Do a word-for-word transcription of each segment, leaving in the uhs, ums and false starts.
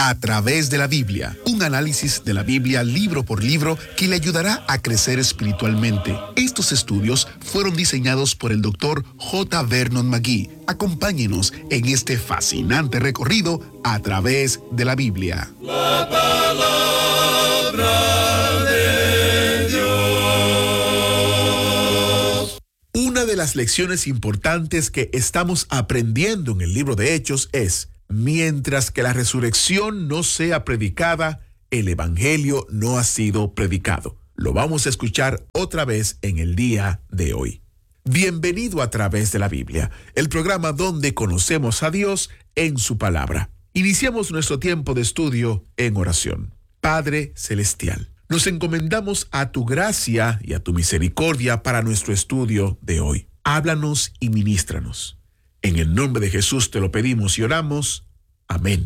A través de la Biblia, un análisis de la Biblia libro por libro que le ayudará a crecer espiritualmente. Estos estudios fueron diseñados por el doctor J. Vernon McGee. Acompáñenos en este fascinante recorrido a través de la Biblia. La palabra de Dios. Una de las lecciones importantes que estamos aprendiendo en el libro de Hechos es: mientras que la resurrección no sea predicada, el Evangelio no ha sido predicado. Lo vamos a escuchar otra vez en el día de hoy. Bienvenido a Través de la Biblia, el programa donde conocemos a Dios en su palabra. Iniciamos nuestro tiempo de estudio en oración. Padre Celestial, nos encomendamos a tu gracia y a tu misericordia para nuestro estudio de hoy. Háblanos y ministranos. En el nombre de Jesús te lo pedimos y oramos. Amén.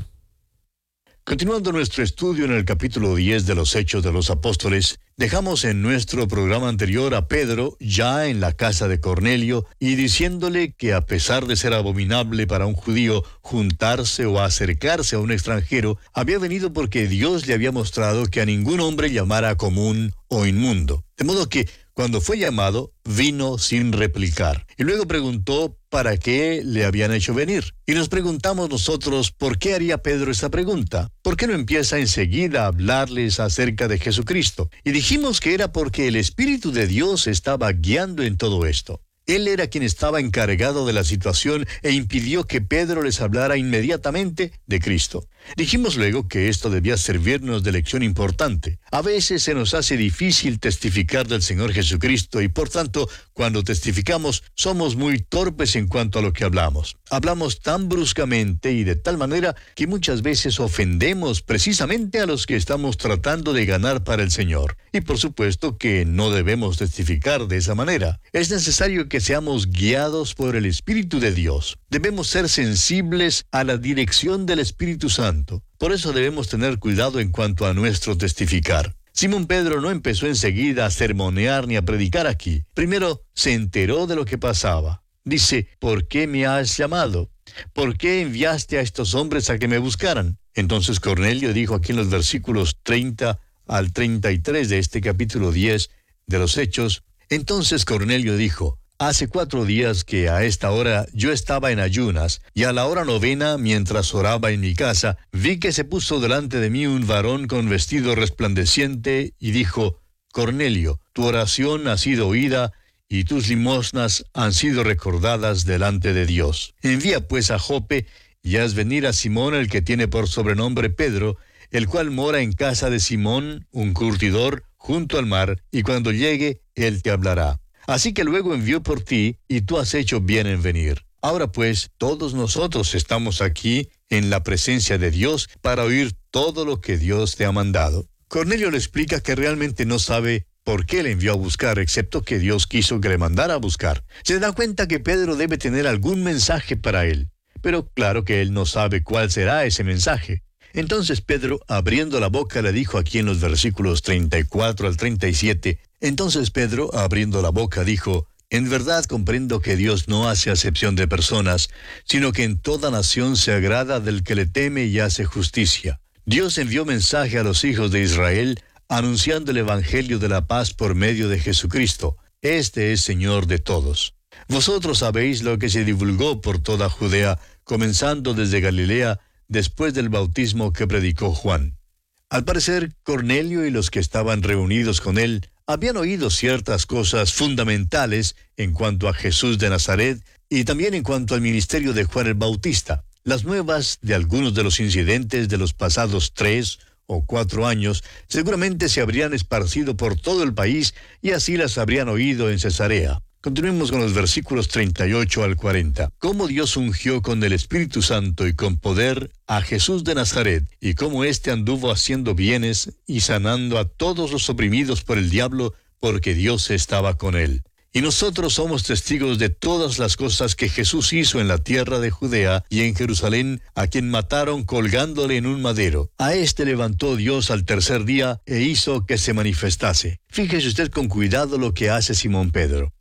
Continuando nuestro estudio en el capítulo diez de los Hechos de los Apóstoles, dejamos en nuestro programa anterior a Pedro ya en la casa de Cornelio y diciéndole que a pesar de ser abominable para un judío juntarse o acercarse a un extranjero, había venido porque Dios le había mostrado que a ningún hombre llamara común o inmundo. De modo que cuando fue llamado, vino sin replicar. Y luego preguntó para qué le habían hecho venir. Y nos preguntamos nosotros, ¿por qué haría Pedro esa pregunta? ¿Por qué no empieza enseguida a hablarles acerca de Jesucristo? Y dijimos que era porque el Espíritu de Dios estaba guiando en todo esto. Él era quien estaba encargado de la situación e impidió que Pedro les hablara inmediatamente de Cristo. Dijimos luego que esto debía servirnos de lección importante. A veces se nos hace difícil testificar del Señor Jesucristo y por tanto, cuando testificamos, somos muy torpes en cuanto a lo que hablamos. Hablamos tan bruscamente y de tal manera que muchas veces ofendemos precisamente a los que estamos tratando de ganar para el Señor. Y por supuesto que no debemos testificar de esa manera. Es necesario que seamos guiados por el Espíritu de Dios. Debemos ser sensibles a la dirección del Espíritu Santo. Por eso debemos tener cuidado en cuanto a nuestro testificar. Simón Pedro no empezó enseguida a sermonear ni a predicar aquí. Primero se enteró de lo que pasaba. Dice, ¿por qué me has llamado? ¿Por qué enviaste a estos hombres a que me buscaran? Entonces Cornelio dijo aquí en los versículos treinta al treinta y tres de este capítulo diez de los Hechos. Entonces Cornelio dijo, hace cuatro días que a esta hora yo estaba en ayunas, y a la hora novena, mientras oraba en mi casa, vi que se puso delante de mí un varón con vestido resplandeciente, y dijo, Cornelio, tu oración ha sido oída, y tus limosnas han sido recordadas delante de Dios. Envía pues a Jope, y haz venir a Simón, el que tiene por sobrenombre Pedro, el cual mora en casa de Simón, un curtidor, junto al mar, y cuando llegue, él te hablará. Así que luego envió por ti, y tú has hecho bien en venir. Ahora pues, todos nosotros estamos aquí en la presencia de Dios para oír todo lo que Dios te ha mandado. Cornelio le explica que realmente no sabe por qué le envió a buscar, excepto que Dios quiso que le mandara a buscar. Se da cuenta que Pedro debe tener algún mensaje para él, pero claro que él no sabe cuál será ese mensaje. Entonces Pedro, abriendo la boca, le dijo aquí en los versículos treinta y cuatro al treinta y siete, entonces Pedro, abriendo la boca, dijo, en verdad comprendo que Dios no hace acepción de personas, sino que en toda nación se agrada del que le teme y hace justicia. Dios envió mensaje a los hijos de Israel, anunciando el evangelio de la paz por medio de Jesucristo. Este es Señor de todos. Vosotros sabéis lo que se divulgó por toda Judea, comenzando desde Galilea, después del bautismo que predicó Juan. Al parecer, Cornelio y los que estaban reunidos con él habían oído ciertas cosas fundamentales en cuanto a Jesús de Nazaret y también en cuanto al ministerio de Juan el Bautista. Las nuevas de algunos de los incidentes de los pasados tres o cuatro años seguramente se habrían esparcido por todo el país y así las habrían oído en Cesarea. Continuemos con los versículos treinta y ocho al cuarenta. Cómo Dios ungió con el Espíritu Santo y con poder a Jesús de Nazaret, y cómo éste anduvo haciendo bienes y sanando a todos los oprimidos por el diablo, porque Dios estaba con él. Y nosotros somos testigos de todas las cosas que Jesús hizo en la tierra de Judea y en Jerusalén, a quien mataron colgándole en un madero. A éste levantó Dios al tercer día e hizo que se manifestase. Fíjese usted con cuidado lo que hace Simón Pedro.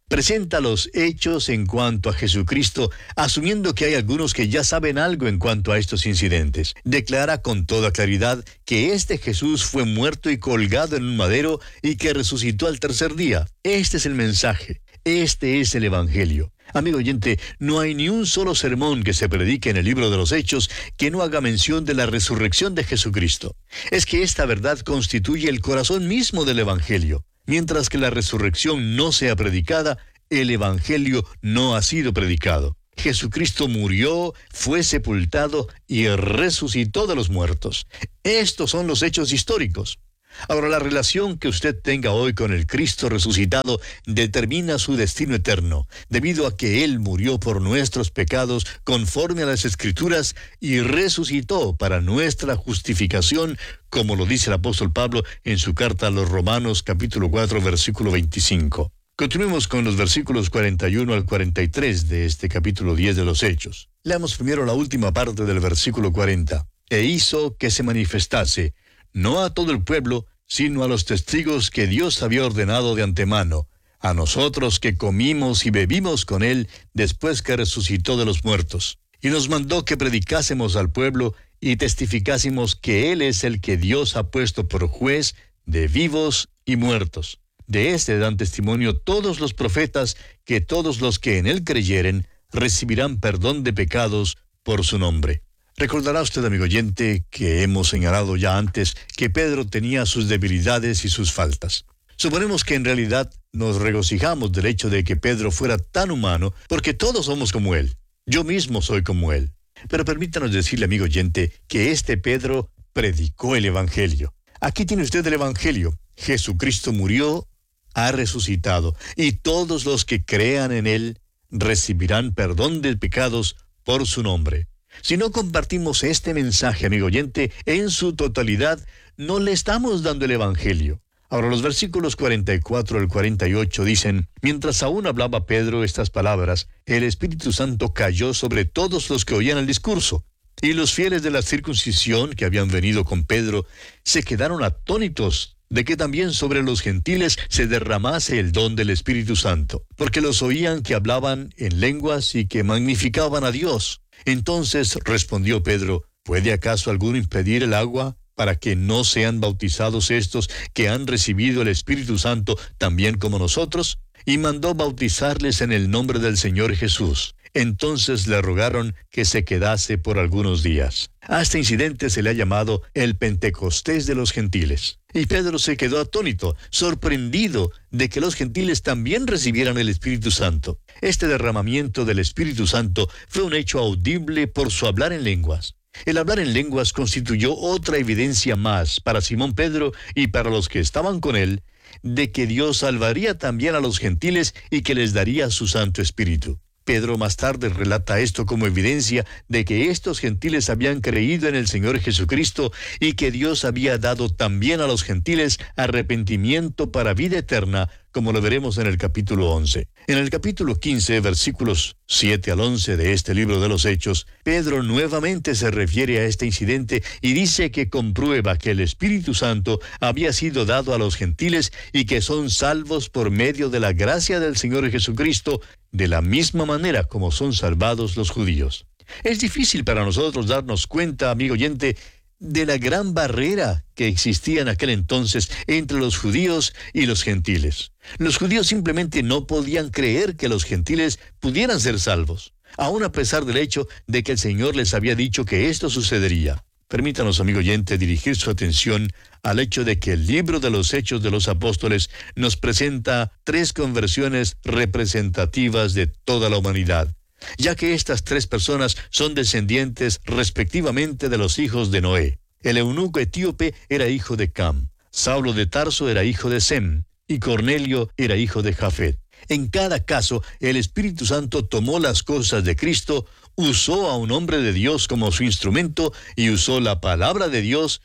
Presenta los hechos en cuanto a Jesucristo, asumiendo que hay algunos que ya saben algo en cuanto a estos incidentes. Declara con toda claridad que este Jesús fue muerto y colgado en un madero y que resucitó al tercer día. Este es el mensaje. Este es el Evangelio. Amigo oyente, no hay ni un solo sermón que se predique en el libro de los Hechos que no haga mención de la resurrección de Jesucristo. Es que esta verdad constituye el corazón mismo del Evangelio. Mientras que la resurrección no sea predicada, el Evangelio no ha sido predicado. Jesucristo murió, fue sepultado y resucitó de los muertos. Estos son los hechos históricos. Ahora, la relación que usted tenga hoy con el Cristo resucitado determina su destino eterno, debido a que Él murió por nuestros pecados conforme a las Escrituras y resucitó para nuestra justificación, como lo dice el apóstol Pablo en su carta a los Romanos capítulo cuatro, versículo veinticinco. Continuemos con los versículos cuarenta y uno al cuarenta y tres de este capítulo diez de los Hechos. Leamos primero la última parte del versículo cuarenta. E hizo que se manifestase, no a todo el pueblo, sino a los testigos que Dios había ordenado de antemano, a nosotros que comimos y bebimos con Él después que resucitó de los muertos. Y nos mandó que predicásemos al pueblo y testificásemos que Él es el que Dios ha puesto por juez de vivos y muertos. De este dan testimonio todos los profetas, que todos los que en Él creyeren recibirán perdón de pecados por su nombre. Recordará usted, amigo oyente, que hemos señalado ya antes que Pedro tenía sus debilidades y sus faltas. Suponemos que en realidad nos regocijamos del hecho de que Pedro fuera tan humano, porque todos somos como él. Yo mismo soy como él. Pero permítanos decirle, amigo oyente, que este Pedro predicó el Evangelio. Aquí tiene usted el Evangelio. Jesucristo murió, ha resucitado, y todos los que crean en Él recibirán perdón de pecados por su nombre. Si no compartimos este mensaje, amigo oyente, en su totalidad, no le estamos dando el Evangelio. Ahora, los versículos cuarenta y cuatro al cuarenta y ocho dicen, mientras aún hablaba Pedro estas palabras, el Espíritu Santo cayó sobre todos los que oían el discurso. Y los fieles de la circuncisión que habían venido con Pedro se quedaron atónitos de que también sobre los gentiles se derramase el don del Espíritu Santo, porque los oían que hablaban en lenguas y que magnificaban a Dios. Entonces respondió Pedro, ¿puede acaso alguno impedir el agua para que no sean bautizados estos que han recibido el Espíritu Santo también como nosotros? Y mandó bautizarles en el nombre del Señor Jesús. Entonces le rogaron que se quedase por algunos días. A este incidente se le ha llamado el Pentecostés de los gentiles. Y Pedro se quedó atónito, sorprendido de que los gentiles también recibieran el Espíritu Santo. Este derramamiento del Espíritu Santo fue un hecho audible por su hablar en lenguas. El hablar en lenguas constituyó otra evidencia más para Simón Pedro y para los que estaban con él, de que Dios salvaría también a los gentiles y que les daría su Santo Espíritu. Pedro más tarde relata esto como evidencia de que estos gentiles habían creído en el Señor Jesucristo y que Dios había dado también a los gentiles arrepentimiento para vida eterna, como lo veremos en el capítulo once. En el capítulo quince, versículos siete al once de este libro de los Hechos, Pedro nuevamente se refiere a este incidente y dice que comprueba que el Espíritu Santo había sido dado a los gentiles y que son salvos por medio de la gracia del Señor Jesucristo, de la misma manera como son salvados los judíos. Es difícil para nosotros darnos cuenta, amigo oyente, de la gran barrera que existía en aquel entonces entre los judíos y los gentiles. Los judíos simplemente no podían creer que los gentiles pudieran ser salvos, aun a pesar del hecho de que el Señor les había dicho que esto sucedería. Permítanos, amigo oyente, dirigir su atención al hecho de que el libro de los Hechos de los Apóstoles nos presenta tres conversiones representativas de toda la humanidad, ya que estas tres personas son descendientes respectivamente de los hijos de Noé. El eunuco etíope era hijo de Cam, Saulo de Tarso era hijo de Sem, y Cornelio era hijo de Jafet. En cada caso, el Espíritu Santo tomó las cosas de Cristo, usó a un hombre de Dios como su instrumento y usó la palabra de Dios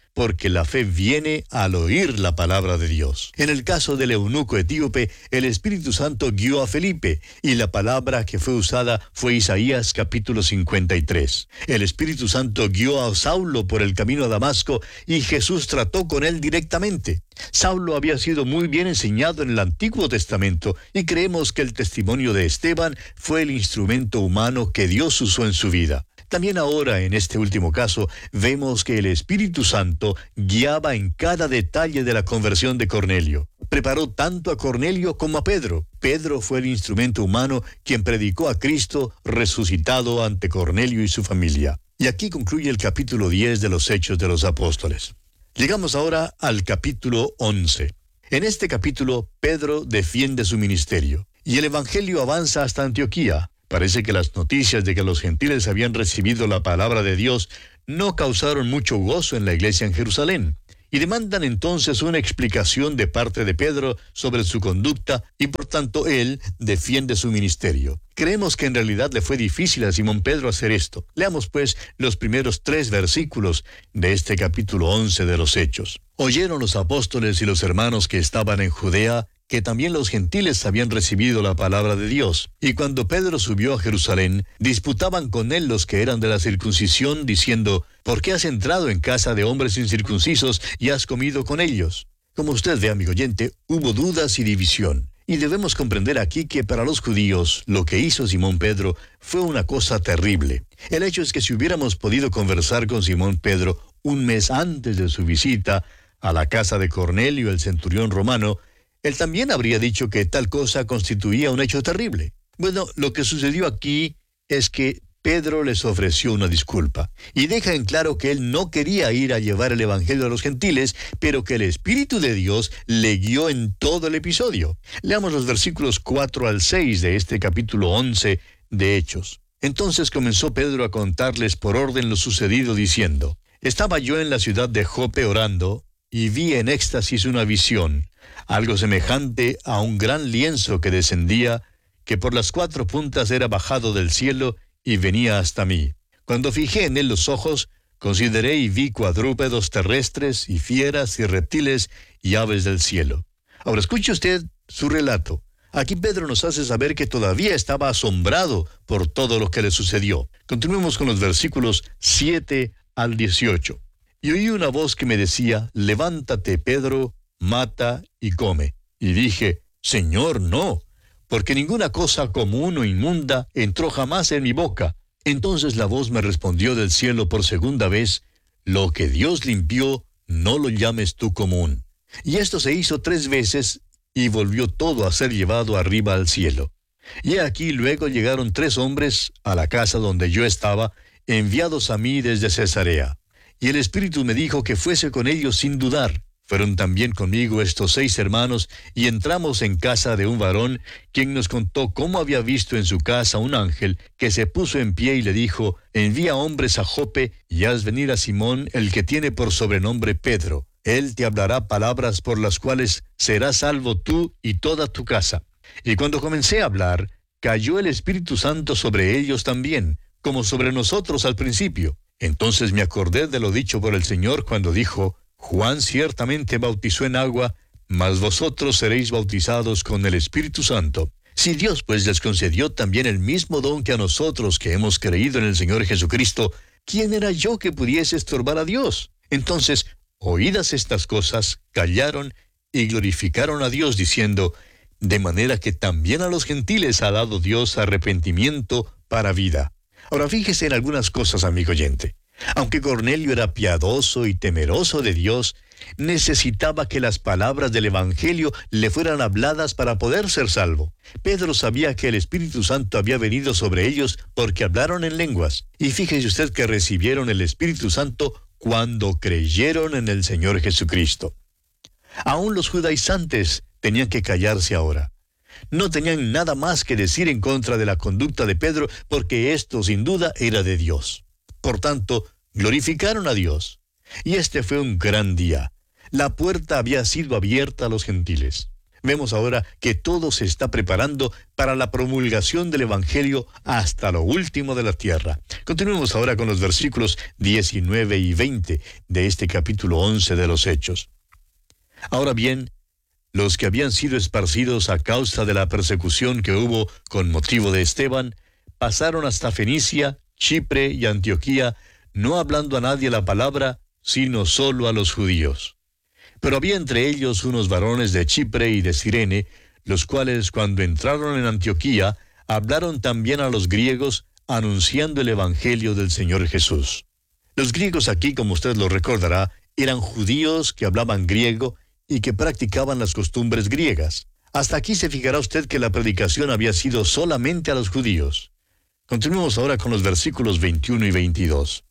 porque la fe viene al oír la palabra de Dios. En el caso del eunuco etíope, el Espíritu Santo guió a Felipe, y la palabra que fue usada fue Isaías capítulo cincuenta y tres. El Espíritu Santo guió a Saulo por el camino a Damasco, y Jesús trató con él directamente. Saulo había sido muy bien enseñado en el Antiguo Testamento, y creemos que el testimonio de Esteban fue el instrumento humano que Dios usó en su vida. También ahora, en este último caso, vemos que el Espíritu Santo guiaba en cada detalle de la conversión de Cornelio. Preparó tanto a Cornelio como a Pedro. Pedro fue el instrumento humano quien predicó a Cristo resucitado ante Cornelio y su familia. Y aquí concluye el capítulo diez de los Hechos de los Apóstoles. Llegamos ahora al capítulo once. En este capítulo, Pedro defiende su ministerio, y el Evangelio avanza hasta Antioquía. Parece que las noticias de que los gentiles habían recibido la palabra de Dios no causaron mucho gozo en la iglesia en Jerusalén, y demandan entonces una explicación de parte de Pedro sobre su conducta, y por tanto él defiende su ministerio. Creemos que en realidad le fue difícil a Simón Pedro hacer esto. Leamos pues los primeros tres versículos de este capítulo once de los Hechos. Oyeron los apóstoles y los hermanos que estaban en Judea que también los gentiles habían recibido la palabra de Dios. Y cuando Pedro subió a Jerusalén, disputaban con él los que eran de la circuncisión, diciendo, ¿por qué has entrado en casa de hombres incircuncisos y has comido con ellos? Como usted ve, amigo oyente, hubo dudas y división. Y debemos comprender aquí que para los judíos, lo que hizo Simón Pedro fue una cosa terrible. El hecho es que si hubiéramos podido conversar con Simón Pedro un mes antes de su visita a la casa de Cornelio, el centurión romano, él también habría dicho que tal cosa constituía un hecho terrible. Bueno, lo que sucedió aquí es que Pedro les ofreció una disculpa, y deja en claro que él no quería ir a llevar el Evangelio a los gentiles, pero que el Espíritu de Dios le guió en todo el episodio. Leamos los versículos cuatro al seis de este capítulo once de Hechos. Entonces comenzó Pedro a contarles por orden lo sucedido, diciendo, «Estaba yo en la ciudad de Jope orando, y vi en éxtasis una visión, algo semejante a un gran lienzo que descendía, que por las cuatro puntas era bajado del cielo y venía hasta mí. Cuando fijé en él los ojos, consideré y vi cuadrúpedos terrestres y fieras y reptiles y aves del cielo». Ahora escuche usted su relato. Aquí Pedro nos hace saber que todavía estaba asombrado por todo lo que le sucedió. Continuemos con los versículos siete al dieciocho. Y oí una voz que me decía, «Levántate, Pedro, mata y come». Y dije, «Señor, no, porque ninguna cosa común o inmunda entró jamás en mi boca». Entonces la voz me respondió del cielo por segunda vez, «Lo que Dios limpió, no lo llames tú común». Y esto se hizo tres veces, y volvió todo a ser llevado arriba al cielo. Y aquí luego llegaron tres hombres a la casa donde yo estaba, enviados a mí desde Cesarea. Y el Espíritu me dijo que fuese con ellos sin dudar. Fueron también conmigo estos seis hermanos, y entramos en casa de un varón, quien nos contó cómo había visto en su casa un ángel, que se puso en pie y le dijo, «Envía hombres a Jope, y haz venir a Simón, el que tiene por sobrenombre Pedro. Él te hablará palabras por las cuales serás salvo tú y toda tu casa». Y cuando comencé a hablar, cayó el Espíritu Santo sobre ellos también, como sobre nosotros al principio. Entonces me acordé de lo dicho por el Señor cuando dijo, «Juan ciertamente bautizó en agua, mas vosotros seréis bautizados con el Espíritu Santo». Si Dios pues les concedió también el mismo don que a nosotros que hemos creído en el Señor Jesucristo, ¿quién era yo que pudiese estorbar a Dios? Entonces, oídas estas cosas, callaron y glorificaron a Dios diciendo, «De manera que también a los gentiles ha dado Dios arrepentimiento para vida». Ahora fíjese en algunas cosas, amigo oyente. Aunque Cornelio era piadoso y temeroso de Dios, necesitaba que las palabras del Evangelio le fueran habladas para poder ser salvo. Pedro sabía que el Espíritu Santo había venido sobre ellos porque hablaron en lenguas. Y fíjese usted que recibieron el Espíritu Santo cuando creyeron en el Señor Jesucristo. Aún los judaizantes tenían que callarse ahora. No tenían nada más que decir en contra de la conducta de Pedro, porque esto sin duda era de Dios. Por tanto, glorificaron a Dios. Y este fue un gran día. La puerta había sido abierta a los gentiles. Vemos ahora que todo se está preparando para la promulgación del Evangelio hasta lo último de la tierra. Continuemos ahora con los versículos diecinueve y veinte de este capítulo once de los Hechos. Ahora bien, los que habían sido esparcidos a causa de la persecución que hubo con motivo de Esteban, pasaron hasta Fenicia, Chipre y Antioquía, no hablando a nadie la palabra, sino solo a los judíos. Pero había entre ellos unos varones de Chipre y de Cirene, los cuales cuando entraron en Antioquía, hablaron también a los griegos, anunciando el Evangelio del Señor Jesús. Los griegos aquí, como usted lo recordará, eran judíos que hablaban griego y que practicaban las costumbres griegas. Hasta aquí se fijará usted que la predicación había sido solamente a los judíos. Continuemos ahora con los versículos veintiuno y veintidós.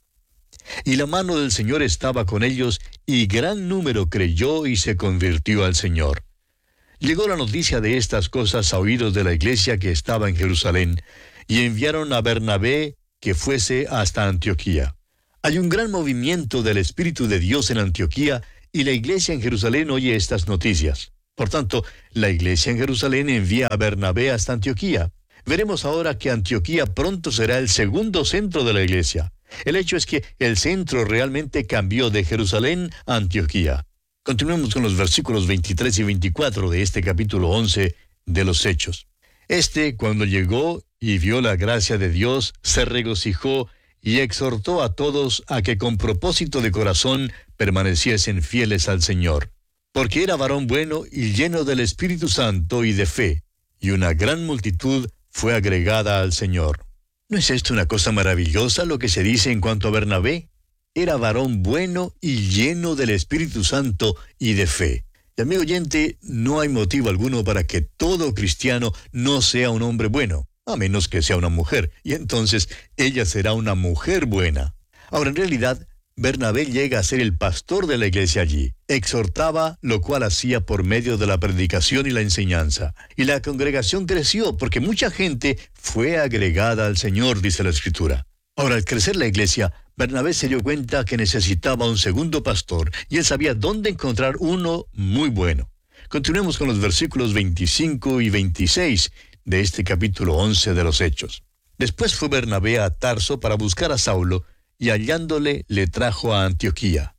Y la mano del Señor estaba con ellos, y gran número creyó y se convirtió al Señor. Llegó la noticia de estas cosas a oídos de la iglesia que estaba en Jerusalén, y enviaron a Bernabé que fuese hasta Antioquía. Hay un gran movimiento del Espíritu de Dios en Antioquía, y la iglesia en Jerusalén oye estas noticias. Por tanto, la iglesia en Jerusalén envía a Bernabé hasta Antioquía. Veremos ahora que Antioquía pronto será el segundo centro de la iglesia. El hecho es que el centro realmente cambió de Jerusalén a Antioquía. Continuemos con los versículos veintitrés y veinticuatro de este capítulo once de los Hechos. Este, cuando llegó y vio la gracia de Dios, se regocijó y exhortó a todos a que con propósito de corazón permaneciesen fieles al Señor. Porque era varón bueno y lleno del Espíritu Santo y de fe, y una gran multitud fue agregada al Señor. ¿No es esto una cosa maravillosa lo que se dice en cuanto a Bernabé? Era varón bueno y lleno del Espíritu Santo y de fe. Y amigo oyente, no hay motivo alguno para que todo cristiano no sea un hombre bueno, a menos que sea una mujer, y entonces ella será una mujer buena. Ahora, en realidad, Bernabé llega a ser el pastor de la iglesia allí. Exhortaba, lo cual hacía por medio de la predicación y la enseñanza. Y la congregación creció porque mucha gente fue agregada al Señor, dice la Escritura. Ahora, al crecer la iglesia, Bernabé se dio cuenta que necesitaba un segundo pastor, y él sabía dónde encontrar uno muy bueno. Continuemos con los versículos veinticinco y veintiséis de este capítulo once de los Hechos. Después fue Bernabé a Tarso para buscar a Saulo, y hallándole le trajo a Antioquía.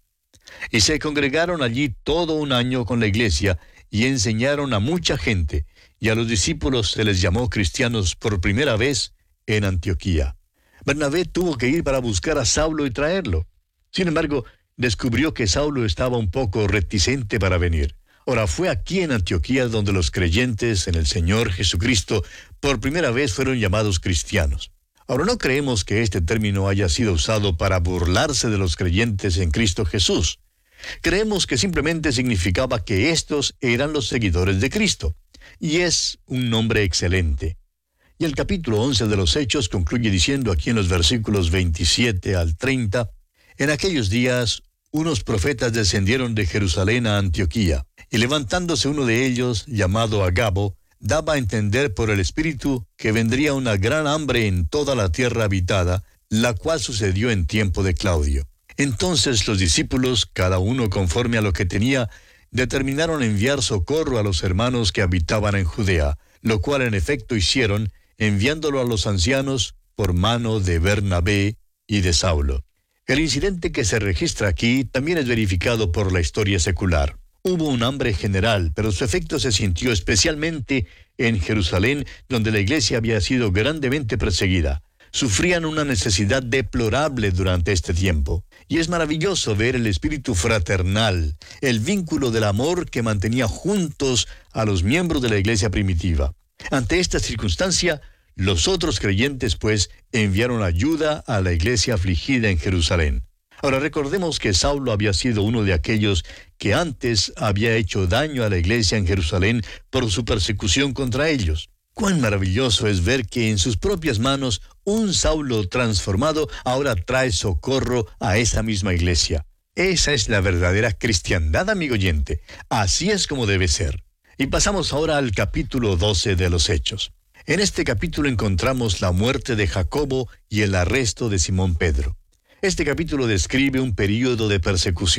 Y se congregaron allí todo un año con la iglesia, y enseñaron a mucha gente, y a los discípulos se les llamó cristianos por primera vez en Antioquía. Bernabé tuvo que ir para buscar a Saulo y traerlo. Sin embargo, descubrió que Saulo estaba un poco reticente para venir. Ahora, fue aquí en Antioquía donde los creyentes en el Señor Jesucristo por primera vez fueron llamados cristianos. Ahora, no creemos que este término haya sido usado para burlarse de los creyentes en Cristo Jesús. Creemos que simplemente significaba que estos eran los seguidores de Cristo. Y es un nombre excelente. Y el capítulo once de los Hechos concluye diciendo aquí en los versículos veintisiete al treinta, en aquellos días unos profetas descendieron de Jerusalén a Antioquía, y levantándose uno de ellos, llamado Agabo, daba a entender por el Espíritu que vendría una gran hambre en toda la tierra habitada, la cual sucedió en tiempo de Claudio. Entonces los discípulos, cada uno conforme a lo que tenía, determinaron enviar socorro a los hermanos que habitaban en Judea, lo cual en efecto hicieron, enviándolo a los ancianos por mano de Bernabé y de Saulo. El incidente que se registra aquí también es verificado por la historia secular. Hubo un hambre general, pero su efecto se sintió especialmente en Jerusalén, donde la iglesia había sido grandemente perseguida. Sufrían una necesidad deplorable durante este tiempo. Y es maravilloso ver el espíritu fraternal, el vínculo del amor que mantenía juntos a los miembros de la iglesia primitiva. Ante esta circunstancia, los otros creyentes, pues, enviaron ayuda a la iglesia afligida en Jerusalén. Ahora, recordemos que Saulo había sido uno de aquellos que antes había hecho daño a la iglesia en Jerusalén por su persecución contra ellos. Cuán maravilloso es ver que en sus propias manos un Saulo transformado ahora trae socorro a esa misma iglesia. Esa es la verdadera cristiandad, amigo oyente. Así es como debe ser. Y pasamos ahora al capítulo doce de los Hechos. En este capítulo encontramos la muerte de Jacobo y el arresto de Simón Pedro. Este capítulo describe un período de persecución.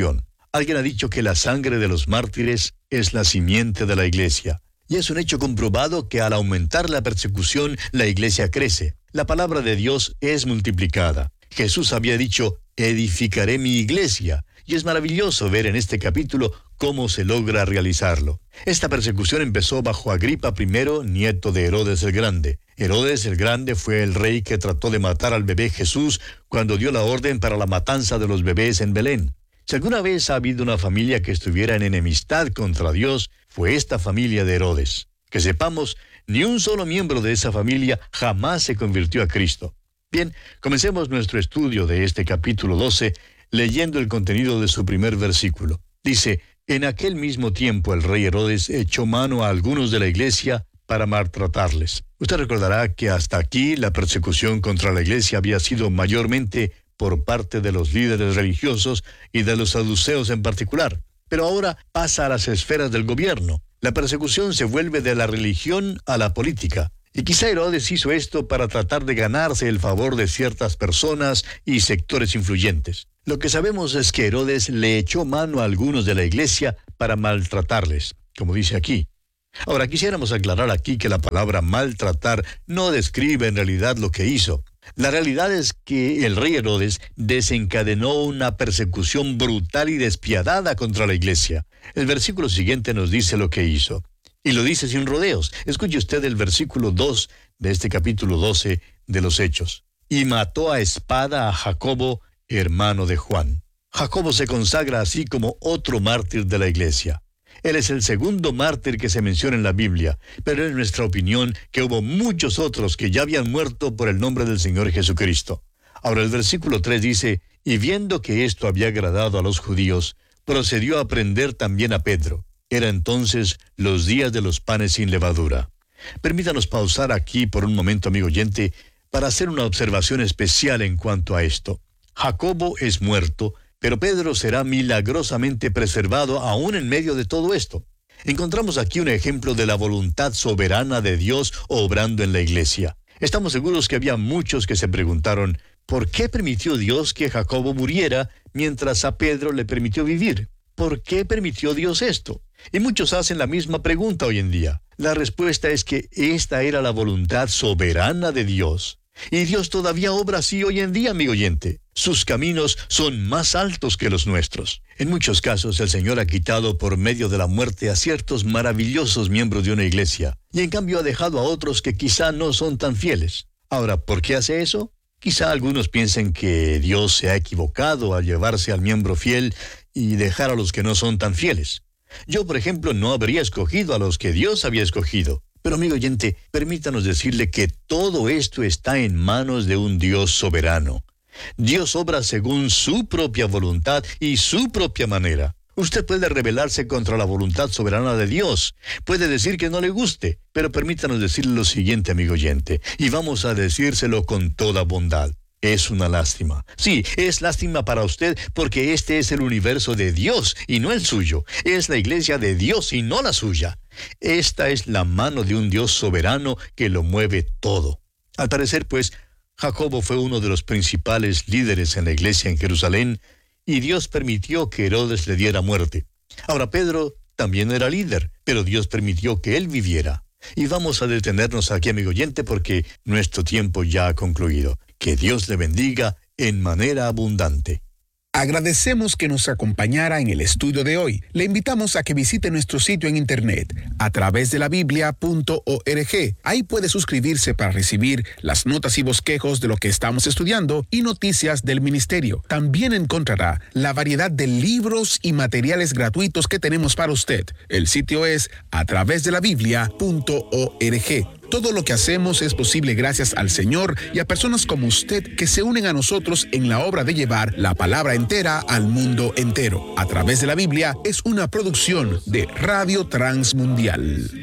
Alguien ha dicho que la sangre de los mártires es la simiente de la iglesia. Y es un hecho comprobado que al aumentar la persecución, la iglesia crece. La palabra de Dios es multiplicada. Jesús había dicho, edificaré mi iglesia. Y es maravilloso ver en este capítulo cómo se logra realizarlo. Esta persecución empezó bajo Agripa primero, nieto de Herodes el Grande. Herodes el Grande fue el rey que trató de matar al bebé Jesús cuando dio la orden para la matanza de los bebés en Belén. Si alguna vez ha habido una familia que estuviera en enemistad contra Dios, fue esta familia de Herodes. Que sepamos, ni un solo miembro de esa familia jamás se convirtió a Cristo. Bien, comencemos nuestro estudio de este capítulo doce, leyendo el contenido de su primer versículo. Dice, en aquel mismo tiempo el rey Herodes echó mano a algunos de la iglesia para maltratarles. Usted recordará que hasta aquí la persecución contra la iglesia había sido mayormente por parte de los líderes religiosos y de los saduceos en particular. Pero ahora pasa a las esferas del gobierno. La persecución se vuelve de la religión a la política. Y quizá Herodes hizo esto para tratar de ganarse el favor de ciertas personas y sectores influyentes. Lo que sabemos es que Herodes le echó mano a algunos de la iglesia para maltratarles, como dice aquí. Ahora, quisiéramos aclarar aquí que la palabra maltratar no describe en realidad lo que hizo. La realidad es que el rey Herodes desencadenó una persecución brutal y despiadada contra la iglesia. El versículo siguiente nos dice lo que hizo. Y lo dice sin rodeos. Escuche usted el versículo dos de este capítulo doce de los Hechos. Y mató a espada a Jacobo, hermano de Juan. Jacobo se consagra así como otro mártir de la iglesia. Él es el segundo mártir que se menciona en la Biblia, pero es nuestra opinión que hubo muchos otros que ya habían muerto por el nombre del Señor Jesucristo. Ahora el versículo tres dice, y viendo que esto había agradado a los judíos, procedió a prender también a Pedro. Era entonces los días de los panes sin levadura. Permítanos pausar aquí por un momento, amigo oyente, para hacer una observación especial en cuanto a esto. Jacobo es muerto, pero Pedro será milagrosamente preservado aún en medio de todo esto. Encontramos aquí un ejemplo de la voluntad soberana de Dios obrando en la iglesia. Estamos seguros que había muchos que se preguntaron, ¿por qué permitió Dios que Jacobo muriera mientras a Pedro le permitió vivir? ¿Por qué permitió Dios esto? Y muchos hacen la misma pregunta hoy en día. La respuesta es que esta era la voluntad soberana de Dios. Y Dios todavía obra así hoy en día, amigo oyente. Sus caminos son más altos que los nuestros. En muchos casos el Señor ha quitado por medio de la muerte a ciertos maravillosos miembros de una iglesia, y en cambio ha dejado a otros que quizá no son tan fieles. Ahora, ¿por qué hace eso? Quizá algunos piensen que Dios se ha equivocado al llevarse al miembro fiel y dejar a los que no son tan fieles. Yo, por ejemplo, no habría escogido a los que Dios había escogido. Pero, amigo oyente, permítanos decirle que todo esto está en manos de un Dios soberano. Dios obra según su propia voluntad y su propia manera. Usted puede rebelarse contra la voluntad soberana de Dios. Puede decir que no le guste, pero permítanos decirle lo siguiente, amigo oyente, y vamos a decírselo con toda bondad. Es una lástima. Sí, es lástima para usted porque este es el universo de Dios y no el suyo. Es la iglesia de Dios y no la suya. Esta es la mano de un Dios soberano que lo mueve todo. Al parecer, pues, Jacobo fue uno de los principales líderes en la iglesia en Jerusalén y Dios permitió que Herodes le diera muerte. Ahora, Pedro también era líder, pero Dios permitió que él viviera. Y vamos a detenernos aquí, amigo oyente, porque nuestro tiempo ya ha concluido. Que Dios le bendiga en manera abundante. Agradecemos que nos acompañara en el estudio de hoy. Le invitamos a que visite nuestro sitio en internet a través de la biblia punto org. Ahí puede suscribirse para recibir las notas y bosquejos de lo que estamos estudiando y noticias del ministerio. También encontrará la variedad de libros y materiales gratuitos que tenemos para usted. El sitio es a través de la biblia punto org. Todo lo que hacemos es posible gracias al Señor y a personas como usted que se unen a nosotros en la obra de llevar la palabra entera al mundo entero. A través de la Biblia es una producción de Radio Transmundial.